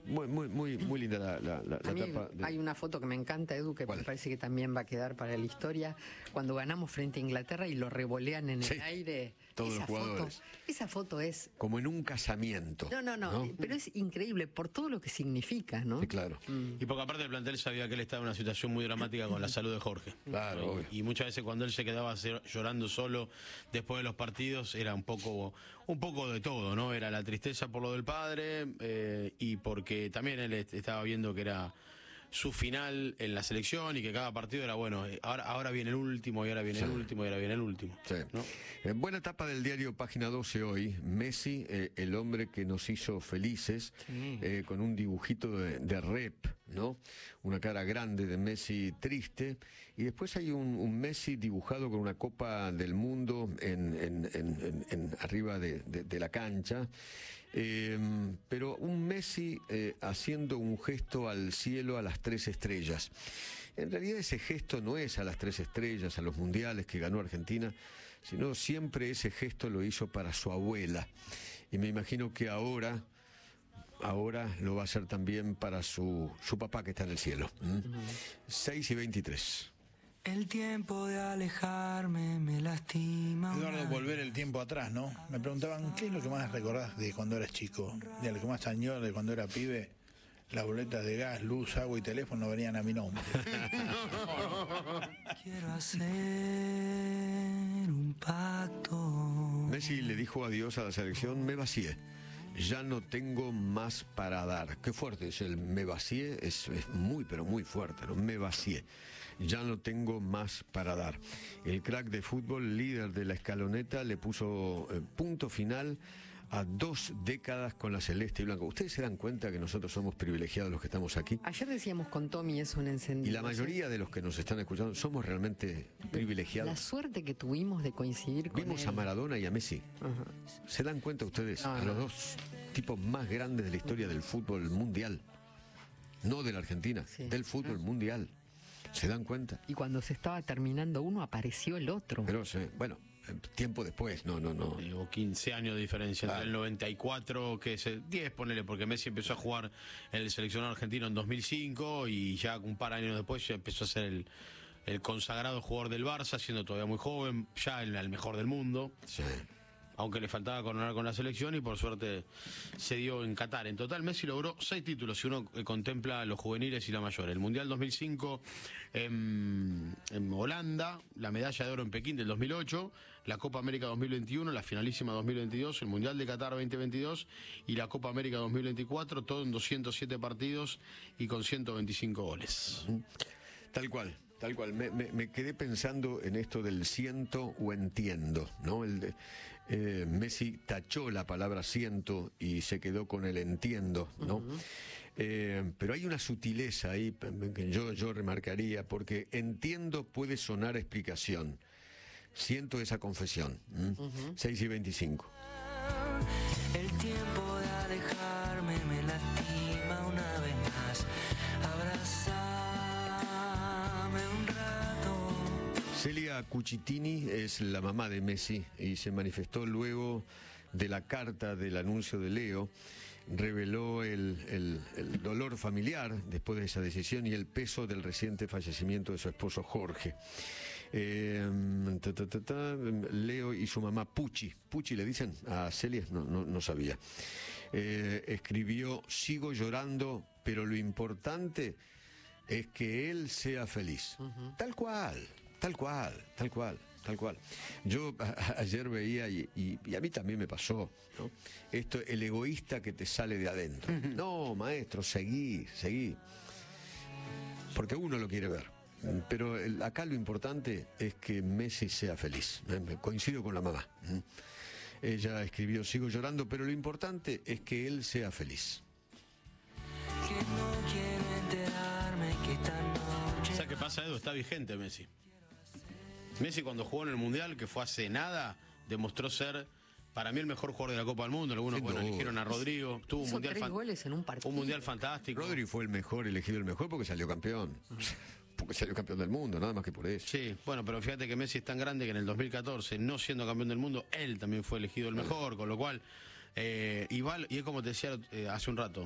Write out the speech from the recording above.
muy linda la A mí tapa. hay una foto que me encanta, Edu, que ¿Cuál? me parece que también va a quedar para la historia, cuando ganamos frente a Inglaterra y lo revolean en el aire. Todos los jugadores. Esa foto es... Como en un casamiento. No, pero es increíble por todo lo que significa, ¿no? Sí, claro. Y porque aparte el plantel sabía que él estaba en una situación muy dramática con la salud de Jorge. Claro, obvio. Y muchas veces cuando él se quedaba llorando solo después de los partidos era un poco de todo, ¿no? Era la tristeza por lo del padre y porque también él estaba viendo que era su final en la selección y que cada partido era bueno, ahora viene el último y ahora viene el último y ahora viene el último. Sí. ¿No? Buena tapa del diario Página 12 hoy. Messi, el hombre que nos hizo felices, con un dibujito de rep, ¿no? Una cara grande de Messi triste. Y después hay un Messi dibujado con una copa del mundo arriba de la cancha. Pero un Messi haciendo un gesto al cielo a las 3 estrellas. En realidad ese gesto no es a las 3 estrellas, a los mundiales que ganó Argentina, sino siempre ese gesto lo hizo para su abuela. Y me imagino que ahora lo va a hacer también para su papá que está en el cielo. 6:23. El tiempo de alejarme me lastima. Eduardo, volver el tiempo atrás, ¿no? Me preguntaban, ¿qué es lo que más recordás de cuando eras chico? De lo que más extrañó de cuando era pibe. Las boletas de gas, luz, agua y teléfono venían a mi nombre. Quiero hacer un pacto. Messi le dijo adiós a la selección, me vacié. Ya no tengo más para dar. Qué fuerte es el me vacié, es muy, pero muy fuerte, ¿no? Me vacié. Ya no tengo más para dar. El crack de fútbol, líder de la escaloneta, le puso punto final a 2 décadas con la celeste y blanca. ¿Ustedes se dan cuenta que nosotros somos privilegiados los que estamos aquí? Ayer decíamos con Tommy eso en encendido. Y la mayoría de los que nos están escuchando somos realmente privilegiados. La suerte que tuvimos de coincidir con Vimos él. a Maradona y a Messi. ¿Se dan cuenta ustedes? A los dos tipos más grandes de la historia del fútbol mundial. No de la Argentina, del fútbol mundial. ¿Se dan cuenta? Y cuando se estaba terminando uno, apareció el otro. Pero, bueno, tiempo después, no. Hubo 15 años de diferencia entre el 94, que es el 10, ponele, porque Messi empezó a jugar en el seleccionado argentino en 2005 y ya un par de años después ya empezó a ser el consagrado jugador del Barça, siendo todavía muy joven, ya el mejor del mundo. Sí. Aunque le faltaba coronar con la selección y por suerte se dio en Qatar. En total Messi logró 6 títulos si uno contempla los juveniles y la mayor. El Mundial 2005 en Holanda, la medalla de oro en Pekín del 2008, la Copa América 2021, la finalísima 2022, el Mundial de Qatar 2022 y la Copa América 2024, todo en 207 partidos y con 125 goles. Tal cual. Me quedé pensando en esto del siento o entiendo, ¿no? Messi tachó la palabra siento y se quedó con el entiendo, ¿no? Pero hay una sutileza ahí que yo remarcaría, porque entiendo puede sonar explicación. Siento esa confesión. 6:25. El tiempo de alejarme me lastima una vez más. Abrazame un rato. Celia Cucitini es la mamá de Messi y se manifestó luego de la carta del anuncio de Leo. Reveló el dolor familiar después de esa decisión y el peso del reciente fallecimiento de su esposo Jorge. Leo y su mamá Pucci le dicen a Celia, no sabía. Escribió: sigo llorando, pero lo importante es que él sea feliz. Tal cual. Yo ayer veía y a mí también me pasó, ¿no? Esto, el egoísta que te sale de adentro. No, maestro, seguí. Porque uno lo quiere ver. Pero acá lo importante es que Messi sea feliz. Coincido con la mamá. Ella escribió: sigo llorando, pero lo importante es que él sea feliz. Que no quiero enterarme que esta noche. ¿Sabes qué pasa, Edu? Está vigente Messi. Messi cuando jugó en el Mundial, que fue hace nada, demostró ser, para mí, el mejor jugador de la Copa del Mundo. Algunos eligieron a Rodrigo. Tuvo un mundial 3 goles en un partido. Un mundial fantástico. Rodri fue el mejor, elegido el mejor porque salió campeón. Porque salió campeón del mundo, nada más que por eso. Sí, bueno, pero fíjate que Messi es tan grande que en el 2014, no siendo campeón del mundo, él también fue elegido el mejor, con lo cual, y es como te decía hace un rato,